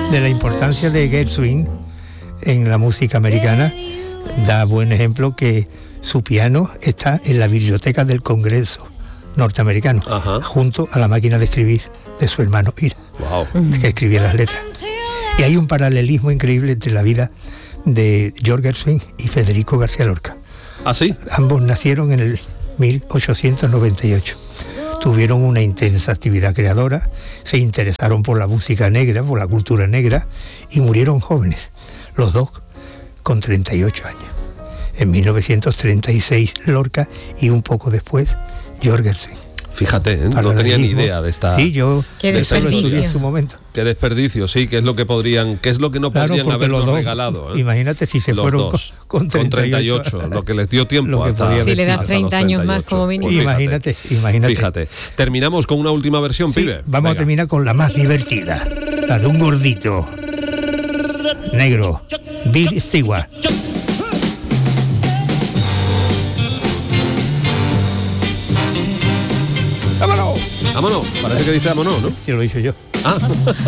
de la importancia de Gershwin en la música americana, da buen ejemplo que su piano está en la biblioteca del Congreso norteamericano, junto a la máquina de escribir de su hermano Ira, que escribía las letras. Y hay un paralelismo increíble entre la vida de George Gershwin y Federico García Lorca. ¿Ah, sí? Ambos nacieron en el 1898. Tuvieron una intensa actividad creadora, se interesaron por la música negra, por la cultura negra, y murieron jóvenes, los dos con 38 años. En 1936 Lorca y un poco después George Gershwin. Fíjate, no tenía ni idea de esta. Sí, yo Qué lo desperdicio. estudié en su momento. Qué desperdicio, sí, qué es lo que no podrían habernos regalado. Imagínate si se los fueron dos, con 38, lo que les dio tiempo lo que hasta. podía Si haber le das hasta 30 los años más 38. como mínimo. Pues Imagínate. Fíjate. Terminamos con una última versión, Sí, pibe. vamos a terminar con la más divertida, la de un gordito negro, Bill Stewart. ¡Vámonos! Parece que dice vámonos, ¿no? Si lo he dicho yo. Ah.